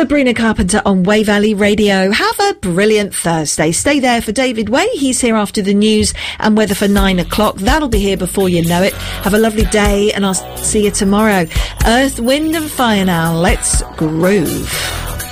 Sabrina Carpenter on Way Valley Radio. Have a brilliant Thursday. Stay there for David Way. He's here after the news and weather for 9 o'clock. That'll be here before you know it. Have a lovely day and I'll see you tomorrow. Earth, Wind and Fire now. Let's groove.